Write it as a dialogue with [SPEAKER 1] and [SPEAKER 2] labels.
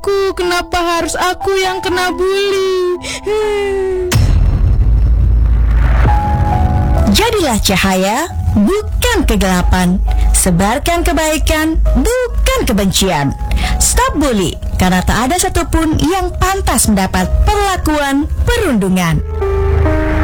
[SPEAKER 1] aku? Kenapa harus aku yang kena bully?
[SPEAKER 2] Jadilah cahaya, bukan kegelapan. Sebarkan kebaikan, bukan kebencian. Stop bully, karena tak ada satupun yang pantas mendapat perlakuan perundungan.